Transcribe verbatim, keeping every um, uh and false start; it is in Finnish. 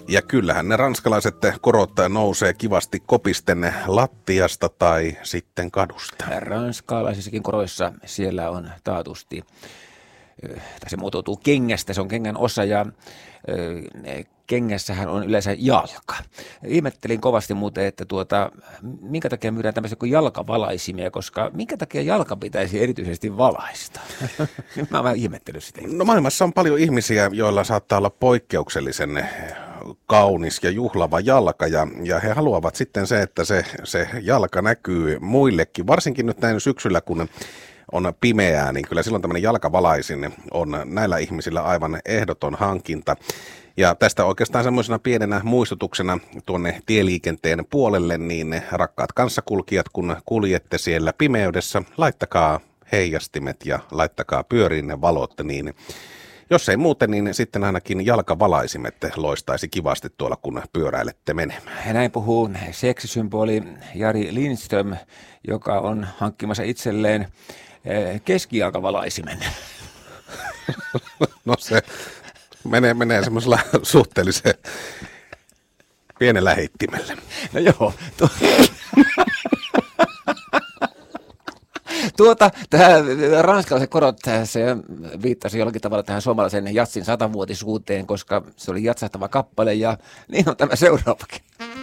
Ja kyllähän ne ranskalaiset korot nousee kivasti kopisten lattiasta tai sitten kadusta. Ranskalaisissakin koroissa siellä on taatusti, tai se muotoutuu kengästä, se on kengän osa ja kengässähän on yleensä jalka. Ihmettelin kovasti muuten, että tuota, minkä takia myydään tämmöisiä kuin jalkavalaisimia, koska minkä takia jalka pitäisi erityisesti valaista? Mä oon vähän ihmettänyt sitä. No maailmassa on paljon ihmisiä, joilla saattaa olla poikkeuksellisen kaunis ja juhlava jalka ja, ja he haluavat sitten se, että se, se jalka näkyy muillekin, varsinkin nyt näin syksyllä, kun on pimeää, niin kyllä silloin tämmöinen jalkavalaisin on näillä ihmisillä aivan ehdoton hankinta. Ja tästä oikeastaan semmoisena pienenä muistutuksena tuonne tieliikenteen puolelle, niin rakkaat kanssakulkijat, kun kuljette siellä pimeydessä, laittakaa heijastimet ja laittakaa pyöriin ne valot, niin jos ei muuten, niin sitten ainakin jalkavalaisimet loistaisi kivasti tuolla, kun pyöräilette menemään. Ja näin puhuu seksisymboli Jari Lindström, joka on hankkimassa itselleen keskijalkavalaisimen. No se menee, menee semmoisella suhteellisen pienellä heittimellä. No joo. Tu- tuota, tähän ranskalaiset korot, se viittasi jollakin tavalla tähän suomalaisen jatsin satavuotisuuteen, koska se oli jatsahtava kappale ja niin on tämä seuraavakin.